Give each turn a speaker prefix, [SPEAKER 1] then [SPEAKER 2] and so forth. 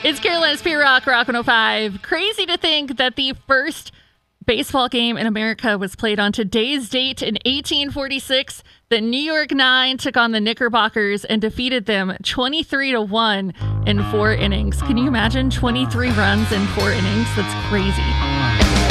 [SPEAKER 1] It's Carolina's P-Rock, Rock 105. Crazy to think that the first baseball game in America was played on today's date in 1846. The New York Nine took on the Knickerbockers and defeated them 23-1 in 4 innings. Can you imagine 23 runs in 4 innings? That's crazy.